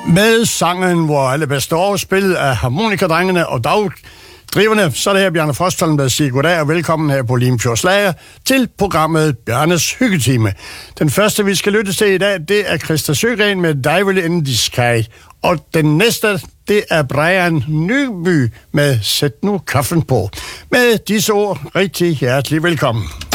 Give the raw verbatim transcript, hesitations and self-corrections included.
Med sangen, hvor alle bedste år spillet af harmonikadrengene og dagdriverne, så er det her Bjarne Frostholm, der siger goddag og velkommen her på Limfjords Lager til programmet Bjarnes Hyggetime. Den første, vi skal lytte til i dag, det er Christa Søgren med Devil in the Sky. Og den næste, det er Brian Nyby med Sæt nu kaffen på. Med disse ord, rigtig hjertelig velkommen.